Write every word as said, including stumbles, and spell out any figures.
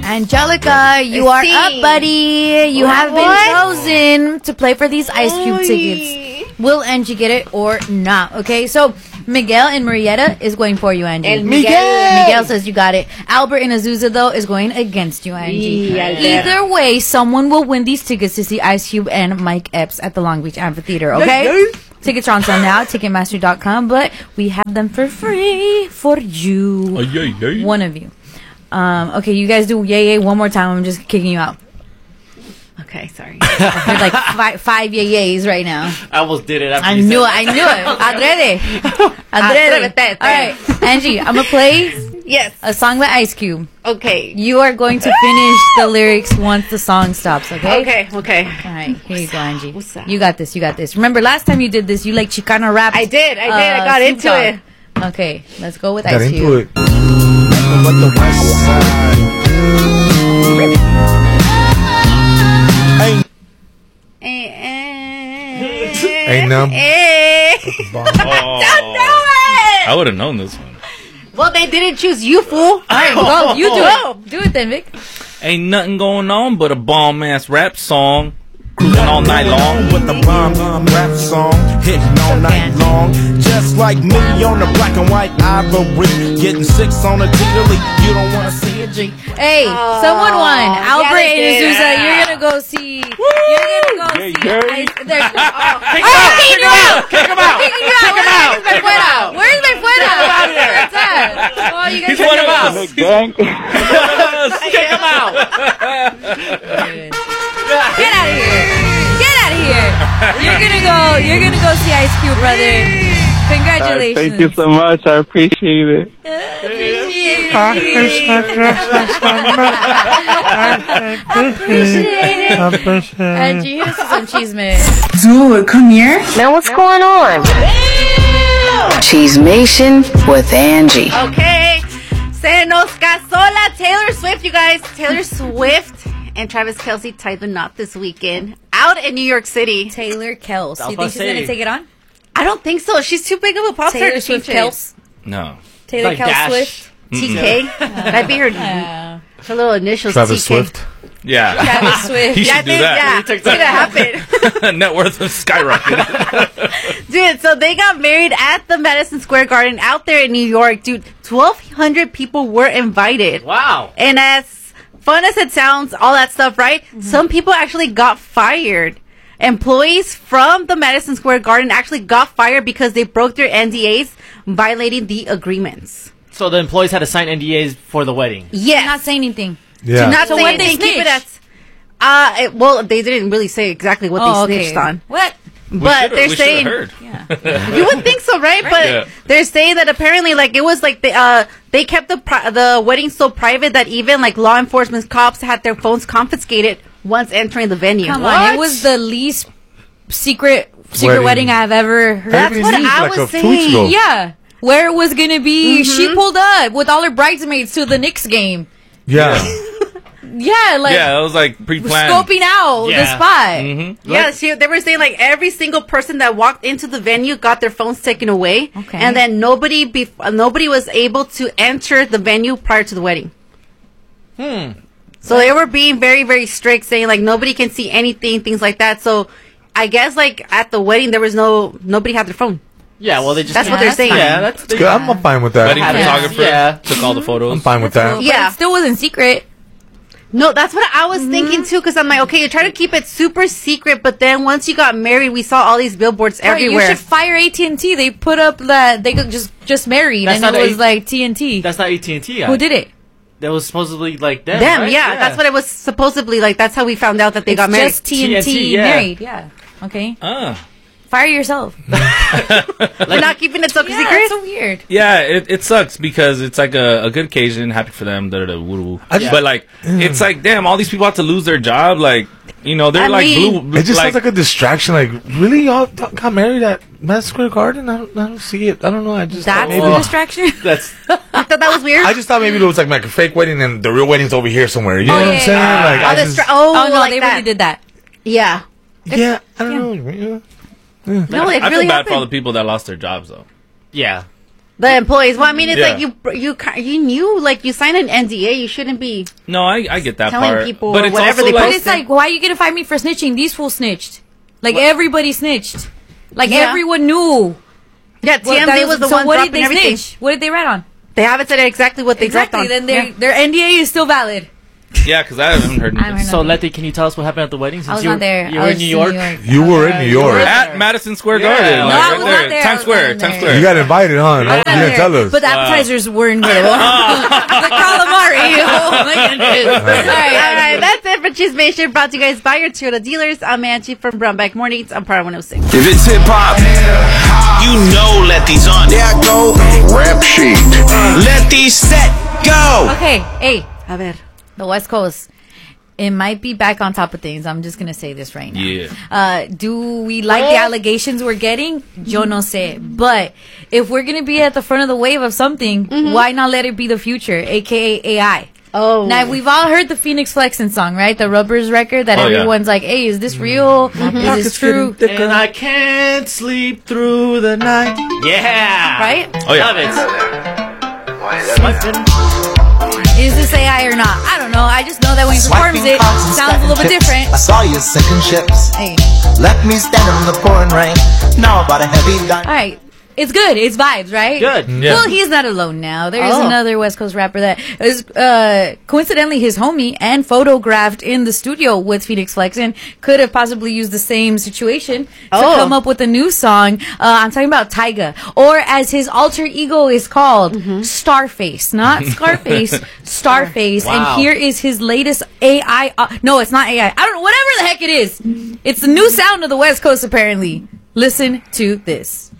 Angelica, you are see. up, buddy. You What? have been chosen to play for these Ice Cube tickets. Will Angie get it or not? Okay, so Miguel and Marietta is going for you, Angie. El Miguel. Miguel says you got it. Albert and Azusa, though, is going against you, Angie. Yeah, Either way, someone will win these tickets to see Ice Cube and Mike Epps at the Long Beach Amphitheater, okay? Tickets are on sale now, Ticketmaster dot com, but we have them for free for you. Oh, yeah, yeah. One of you. Um, okay, you guys do yay yay one more time. I'm just kicking you out. Okay, sorry. There's like five, five yay yays right now. I almost did it. After I you knew said it. I knew it. Adrede. Adrede. Atrévete. All right, Angie, I'm gonna play Yes. a song by Ice Cube. Okay. You are going to finish the lyrics once the song stops. Okay. Okay. Okay. All right, here you go, Angie. What's that? You got this. You got this. Remember last time you did this, you like Chicana rap. I did. I did. I got Snoop into Dogg. it. Okay, let's go with Got Ice into Cube. it. But the west side. Ain't, ain't none. Eh. Oh, Don't do it. I would have known this one. Well, they didn't choose you, fool. All right, go. You do Go. it. Do it then, Vic. Ain't nothing going on but a bomb ass rap song. Cruising all night long. With the bomb bomb rap song, hitting all night long. Just like me on the black and white ivory, getting six on a T-Lee. You don't wanna see it, G. Hey, Oh, someone won. Albert yeah, they and did. Azusa, you're gonna go see. You're gonna go see. yeah. Ice, there's, oh, Kick oh, him out! kick him out! Kick him out! Kicking you out! Kick him out! Where's my fuera? Where's my fuera? out of here. Where's that? Oh, you guys He's kick one him of out. us. Kick him out! Get out of here! Get out of here! You're gonna go. You're gonna go see Ice Cube, brother. Congratulations. Thank you so much. I appreciate it. Appreciate it. Appreciate it. Angie, here's some cheese man. Dude, come here. Man, what's going on? Cheesemation with Angie. Okay. Se nos casó la Taylor Swift, you guys. Taylor Swift and Travis Kelce tied the knot this weekend out in New York City. Taylor Kels. I was You about think to she's gonna say. take it on? I don't think so. She's too big of a pop star Taylor to Swift change it. Kels. No. Taylor Like Kels Dash. Swift. T K. That'd be her, Yeah. her little initials. Travis T K. Swift. Yeah. Travis Swift. He should Yeah, I do think, that. yeah, it's gonna happen. Net worth is skyrocketed. Dude, so they got married at the Madison Square Garden out there in New York. Dude, twelve hundred people were invited. Wow. And as fun as it sounds, all that stuff, right? Mm-hmm. Some people actually got fired. Employees from the Madison Square Garden actually got fired because they broke their N D As, violating the agreements. So the employees had to sign N D As for the wedding. Yes. Not say anything. Yeah. Do not So say when they anything. Keep it snitched? at. Uh, it, well, they didn't really say exactly what Oh, they okay. snitched on. What? But should've- they're we saying should've heard. you would think so, right? But Yeah. they're saying that apparently, like, it was like they uh they kept the pri- the wedding so private that even like law enforcement cops had their phones confiscated once entering the venue. Come What? on. It was the least secret secret wedding, Wedding. I've ever heard. That's Everything what needs, I like, was a few weeks saying. ago. Yeah. Where it was gonna be, Mm-hmm. she pulled up with all her bridesmaids to the Knicks game. Yeah. Yeah, like Yeah, it was like pre-planned. scoping out the Yeah. spot. Mm-hmm. Yeah, she, they were saying like every single person that walked into the venue got their phones taken away, Okay. and then nobody be- nobody was able to enter the venue prior to the wedding. Hmm. So they were being very very strict, saying like nobody can see anything, things like that. So I guess like at the wedding there was no nobody had their phone. Yeah, well, they just. That's Yeah, what they're that's saying. fine. Yeah, that's. Good. I'm, I'm fine with that. Wedding Yeah. photographer Yeah. took all the photos. I'm fine with that. But Yeah. it still wasn't secret. No, that's what I was thinking too. Because I'm like, okay, you try to keep it super secret, but then once you got married, we saw all these billboards Right, everywhere. you should fire A T and T. They put up that they got just just married, That's and not it was A- like T N T. That's not A T and T. Who did it? That was supposedly like them. Them, right? yeah, that's what it was supposedly like. That's how we found out that they got It's married. just T N T, T N T, yeah. married. Yeah. Okay. Ah. Fire yourself. We're not keeping it top Yeah, secret. that's so weird. Yeah, it, it sucks because it's like a, a good occasion, happy for them, da, da, da, woo, woo. I just- But like, it's like, damn, all these people have to lose their job. Like, you know, they're I like mean- blue. It just like, sounds like a distraction. Like, really, y'all t- got married at Madison Square Garden? I don't, I don't see it. I don't know. I just That's thought the maybe. distraction. That's. I thought that was weird. I just thought maybe it was like, like a fake wedding and the real wedding's over here somewhere. You know Oh, what yeah, I'm saying? yeah, Like, oh, I the just, stra- oh, Oh no, like they that. really did that. Yeah. yeah, I don't know. Yeah. No, it I really feel bad for all the happened. people that lost their jobs though. Yeah. The employees. Well, I mean, it's Yeah. like you you ki- you knew, like, you signed an N D A. You shouldn't be. No, I, I get that Telling part. people but it's whatever also they like, But it's like, why are you gonna find me for snitching? These fools snitched. Like everybody snitched. Like Yeah. everyone knew. Yeah, T Well, M that Z was the so one what did dropping they everything. snitch? What did they write on? They haven't said exactly what they Exactly. dropped on. Then their Yeah. their N D A is still valid. yeah, because I haven't heard I haven't anything. heard So, nothing. Letty, can you tell us what happened at the wedding? Since I was you not were, there. You I were was in New York. You were in New York. At Madison Square Yeah. Garden. No, like, I right was there. not there. I Times was Square. not Times there. Square. You got invited, huh? No? I You was not didn't there, tell us. But the appetizers were incredible. The calamari. Oh my goodness. All right, All right, that's it for Chismation, brought to you guys by your Toyota dealers. I'm Angie from Brownback Mornings. I'm Power one oh six. If it's hip hop, you know let these on. There I go. Rap sheet. Let these set go. Okay, hey, A ver. the West Coast. It might be back on top of things. I'm just gonna say this right now. Yeah. Uh, do we like the allegations we're getting? Yo no sé. But if we're gonna be at the front of the wave of something, why not let it be the future, aka A I? Oh. Now we've all heard the Phoenix Flexin song, right? The Rubbers record that Oh, yeah. everyone's like, "Hey, is this real? Is this true?" And I can't sleep through the night. Yeah. Right? Oh, yeah. Love it. Sleeping. Is this A I or not? I don't know. I just know that when he performs it, it sounds a little bit different. I saw you sinking ships. Hey. Left me standing in the pouring rain. Now about a heavy dime. All right. It's good. It's vibes, right? Good. Yeah. Well, he's not alone now. There's Oh. another West Coast rapper that is uh, coincidentally his homie and photographed in the studio with Phoenix Flexin. Could have possibly used the same situation to Oh. come up with a new song. Uh, I'm talking about Tyga, or as his alter ego is called, Starface, not Scarface, Starface. Wow. And here is his latest A I. Uh, no, it's not A I. I don't know. Whatever the heck it is, it's the new sound of the West Coast. Apparently, listen to this.